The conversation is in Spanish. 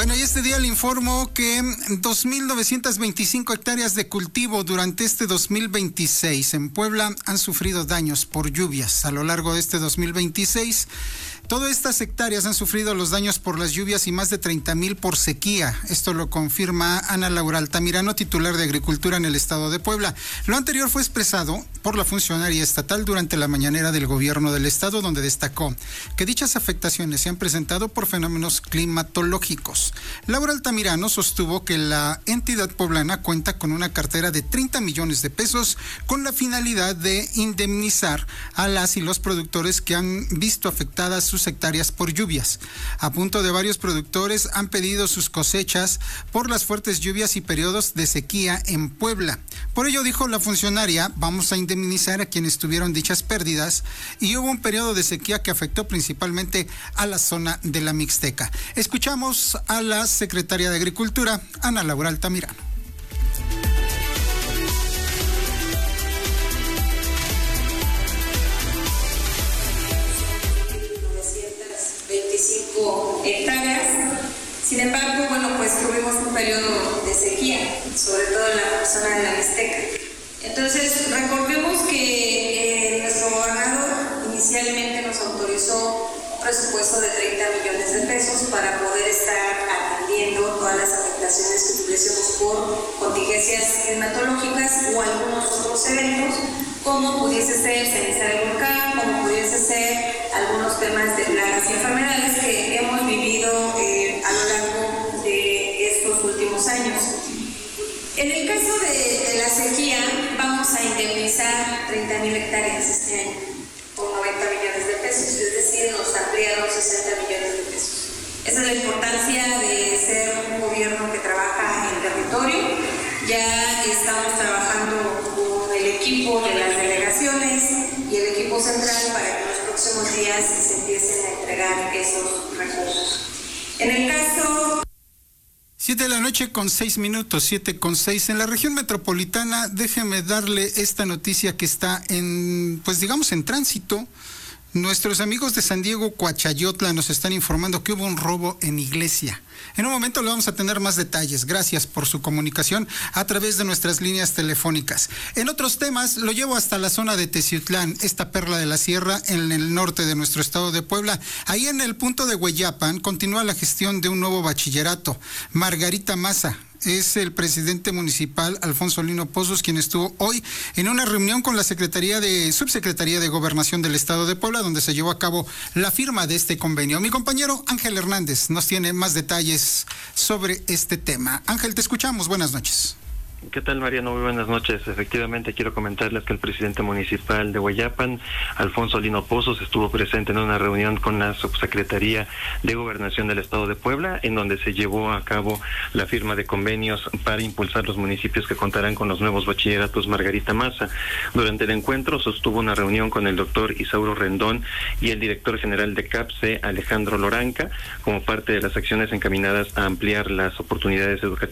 Bueno, y este día le informo que 2.925 hectáreas de cultivo durante este 2026 en Puebla han sufrido daños por lluvias. A lo largo de este 2026, todas estas hectáreas han sufrido los daños por las lluvias y más de 30,000 por sequía. Esto lo confirma Ana Laura Altamirano, titular de Agricultura en el estado de Puebla. Lo anterior fue expresado por la funcionaria estatal durante la mañanera del gobierno del estado, donde destacó que dichas afectaciones se han presentado por fenómenos climatológicos. Laura Altamirano sostuvo que la entidad poblana cuenta con una cartera de 30 millones de pesos con la finalidad de indemnizar a las y los productores que han visto afectadas sus hectáreas por lluvias. A punto de varios productores han pedido sus cosechas por las fuertes lluvias y periodos de sequía en Puebla. Por ello, dijo la funcionaria, vamos a indemnizar a quienes tuvieron dichas pérdidas, y hubo un periodo de sequía que afectó principalmente a la zona de la Mixteca. Escuchamos a la secretaria de Agricultura, Ana Laura Altamirano. Hectáreas. Sin embargo, pues tuvimos un periodo de sequía, sobre todo en la zona de la Mixteca. Entonces, recordemos que nuestro gobernador inicialmente nos autorizó un presupuesto de 30 millones de pesos para poder estar atendiendo todas las afectaciones que tuviésemos por contingencias climatológicas o algunos otros eventos, como pudiese ser ceniza del volcán, como pudiese ser algunos temas de plagas y enfermedades que hemos vivido a lo largo de estos últimos años. En el caso de la sequía, vamos a indemnizar 30,000 hectáreas este año por 90 millones de pesos, es decir, nos ampliaron 60 millones de pesos. Esa es la importancia de ser un gobierno que trabaja en territorio. Ya estamos trabajando con el equipo de las delegaciones y el equipo central para que en los próximos días se empiecen a entregar esos recursos. En el caso... 7:06 p.m, 7:06 en la región metropolitana. Déjeme darle esta noticia que está en tránsito. Nuestros amigos de San Diego, Coachayotla, nos están informando que hubo un robo en iglesia. En un momento le vamos a tener más detalles. Gracias por su comunicación a través de nuestras líneas telefónicas. En otros temas, lo llevo hasta la zona de Teciutlán, esta perla de la sierra en el norte de nuestro estado de Puebla. Ahí en el punto de Hueyapan continúa la gestión de un nuevo bachillerato. Margarita Maza es el presidente municipal, Alfonso Lino Pozos, quien estuvo hoy en una reunión con la Subsecretaría de Gobernación del Estado de Puebla, donde se llevó a cabo la firma de este convenio. Mi compañero Ángel Hernández nos tiene más detalles sobre este tema. Ángel, te escuchamos. Buenas noches. ¿Qué tal, Mariano? Muy buenas noches. Efectivamente, quiero comentarles que el presidente municipal de Hueyapan, Alfonso Lino Pozos, estuvo presente en una reunión con la Subsecretaría de Gobernación del Estado de Puebla, en donde se llevó a cabo la firma de convenios para impulsar los municipios que contarán con los nuevos bachilleratos Margarita Maza. Durante el encuentro sostuvo una reunión con el doctor Isauro Rendón y el director general de CAPSE, Alejandro Loranca, como parte de las acciones encaminadas a ampliar las oportunidades educativas